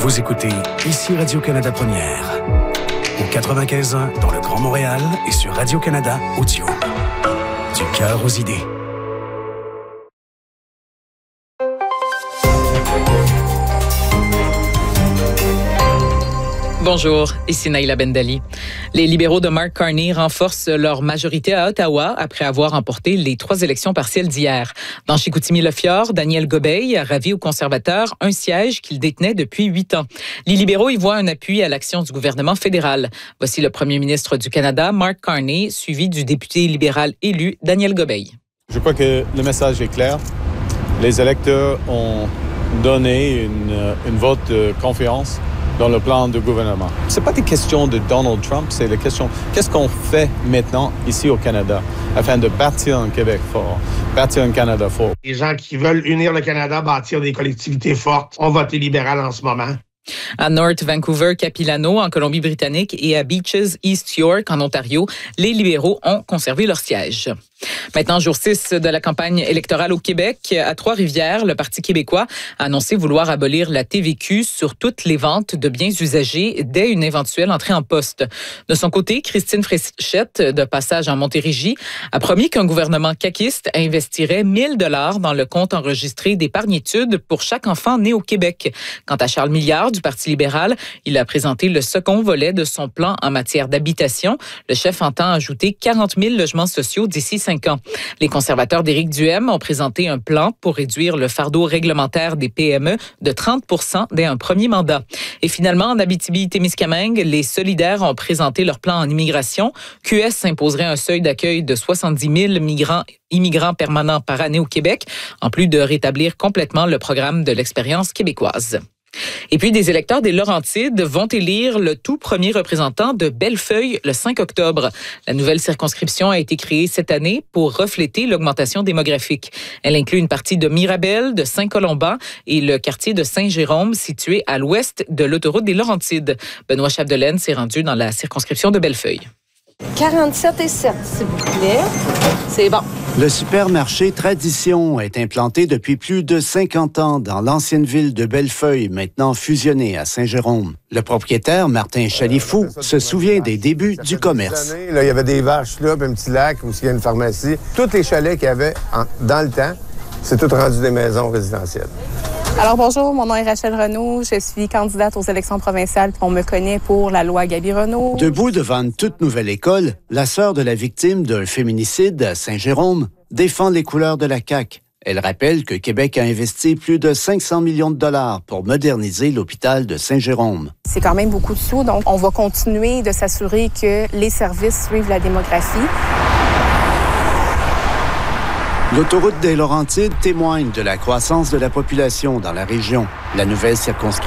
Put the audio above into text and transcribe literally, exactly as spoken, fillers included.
Vous écoutez ici Radio-Canada Première. Au quatre-vingt-quinze ans dans le Grand Montréal et sur Radio-Canada Audio. Du cœur aux idées. Bonjour, ici Naïla Bendali. Les libéraux de Mark Carney renforcent leur majorité à Ottawa après avoir remporté les trois élections partielles d'hier. Dans Chicoutimi-Le-Fjord, Daniel Gobeil a ravi aux conservateurs un siège qu'il détenait depuis huit ans. Les libéraux y voient un appui à l'action du gouvernement fédéral. Voici le premier ministre du Canada, Mark Carney, suivi du député libéral élu Daniel Gobeil. Je crois que le message est clair. Les électeurs ont donné une, une vote de confiance dans le plan de gouvernement. C'est pas des questions de Donald Trump, c'est la question qu'est-ce qu'on fait maintenant ici au Canada afin de bâtir un Québec fort, bâtir un Canada fort. Les gens qui veulent unir le Canada, bâtir des collectivités fortes, ont voté libéral en ce moment. À North Vancouver, Capilano, en Colombie-Britannique, et à Beaches, East York, en Ontario, les libéraux ont conservé leur siège. Maintenant, jour six de la campagne électorale au Québec, à Trois-Rivières, le Parti québécois a annoncé vouloir abolir la T V Q sur toutes les ventes de biens usagés dès une éventuelle entrée en poste. De son côté, Christine Fréchette, de passage en Montérégie, a promis qu'un gouvernement caquiste investirait mille dollars dans le compte enregistré d'épargne-études pour chaque enfant né au Québec. Quant à Charles Milliard, du Parti libéral, il a présenté le second volet de son plan en matière d'habitation. Le chef entend ajouter quarante mille logements sociaux d'ici cinq ans. Les conservateurs d'Éric Duhaime ont présenté un plan pour réduire le fardeau réglementaire des P M E de trente pour cent dès un premier mandat. Et finalement, en Abitibi-Témiscamingue, les solidaires ont présenté leur plan en immigration. Q S imposerait un seuil d'accueil de soixante-dix mille migrants immigrants permanents par année au Québec, en plus de rétablir complètement le programme de l'expérience québécoise. Et puis, des électeurs des Laurentides vont élire le tout premier représentant de Bellefeuille le cinq octobre. La nouvelle circonscription a été créée cette année pour refléter l'augmentation démographique. Elle inclut une partie de Mirabel, de Saint-Colomban et le quartier de Saint-Jérôme, situé à l'ouest de l'autoroute des Laurentides. Benoît Chapdelaine s'est rendu dans la circonscription de Bellefeuille. quarante-sept et sept, s'il vous plaît. C'est bon. Le supermarché Tradition est implanté depuis plus de cinquante ans dans l'ancienne ville de Bellefeuille, maintenant fusionnée à Saint-Jérôme. Le propriétaire, Martin Chalifou, se souvient des débuts du commerce. Années, là, il y avait des vaches là, puis un petit lac où il y a une pharmacie. Tous les chalets qu'il y avait en, dans le temps, c'est tout rendu des maisons résidentielles. Alors bonjour, mon nom est Rachel Renaud, je suis candidate aux élections provinciales. On me connaît pour la loi Gaby-Renaud. Debout devant une toute nouvelle école, la sœur de la victime d'un féminicide à Saint-Jérôme défend les couleurs de la C A Q. Elle rappelle que Québec a investi plus de cinq cents millions de dollars pour moderniser l'hôpital de Saint-Jérôme. C'est quand même beaucoup de sous, donc on va continuer de s'assurer que les services suivent la démographie. L'autoroute des Laurentides témoigne de la croissance de la population dans la région. La nouvelle circonscription